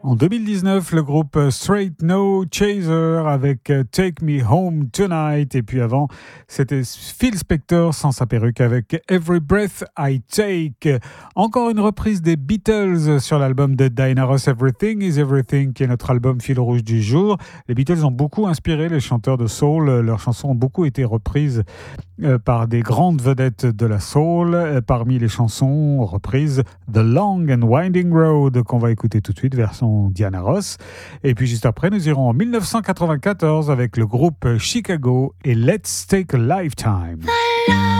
En 2019, le groupe Straight No Chaser avec Take Me Home Tonight. Et puis avant, c'était Phil Spector sans sa perruque avec Every Breath I Take. Encore une reprise des Beatles sur l'album de Diana Ross, Everything is Everything, qui est notre album fil rouge du jour. Les Beatles ont beaucoup inspiré les chanteurs de soul. Leurs chansons ont beaucoup été reprises par des grandes vedettes de la soul. Parmi les chansons reprises, The Long and Winding Road, qu'on va écouter tout de suite, version Diana Ross. Et puis juste après, nous irons en 1994 avec le groupe Chicago et Let's Take a Lifetime.